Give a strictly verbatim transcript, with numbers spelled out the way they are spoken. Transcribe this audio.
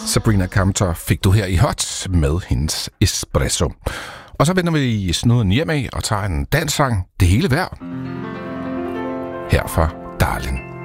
Sabrina Carpenter fik du her i Hot med hendes Espresso. Og så vender vi i snuden hjemme og tager en danssang, Det hele værd. Her fra Darling.